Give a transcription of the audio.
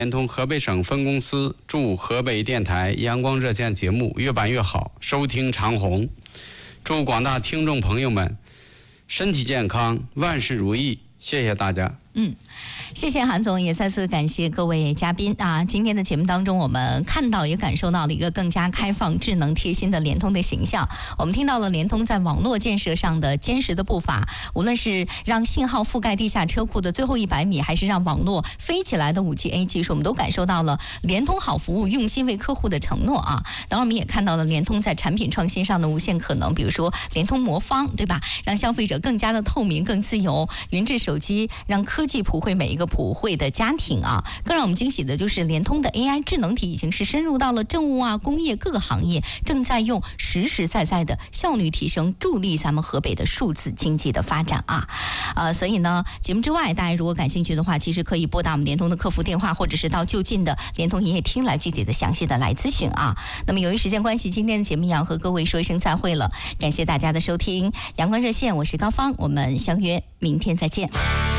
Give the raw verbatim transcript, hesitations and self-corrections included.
联通河北省分公司祝河北电台阳光热线节目越办越好，收听长虹。祝广大听众朋友们身体健康，万事如意。谢谢大家。 嗯，谢谢韩总，也再次感谢各位嘉宾啊！今天的节目当中，我们看到也感受到了一个更加开放、智能、贴心的联通的形象。我们听到了联通在网络建设上的坚实的步伐，无论是让信号覆盖地下车库的最后一百米，还是让网络飞起来的 五 G A 技术，我们都感受到了联通好服务、用心为客户的承诺啊！当然，我们也看到了联通在产品创新上的无限可能，比如说联通魔方，对吧？让消费者更加的透明、更自由。云智手机让科技普惠每一个普惠的家庭啊！更让我们惊喜的就是联通的 A I 智能体已经是深入到了政务啊、工业各个行业，正在用实实在在的效率提升，助力咱们河北的数字经济的发展啊！呃，所以呢，节目之外，大家如果感兴趣的话，其实可以拨打我们联通的客服电话，或者是到就近的联通营业厅来具体的详细的来咨询啊。那么由于时间关系，今天的节目要和各位说一声再会了，感谢大家的收听。阳光热线，我是高芳，我们相约明天再见。